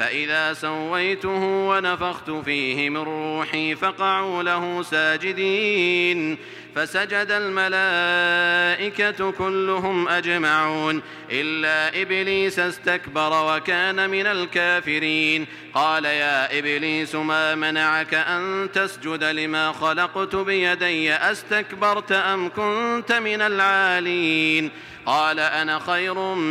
فإذا سويته ونفخت فيه من روحي فقعوا له ساجدين. فسجد الملائكة كلهم أجمعون إلا إبليس استكبر وكان من الكافرين. قال يا إبليس ما منعك أن تسجد لما خلقت بيدي أستكبرت أم كنت من العالين؟ قال أنا خير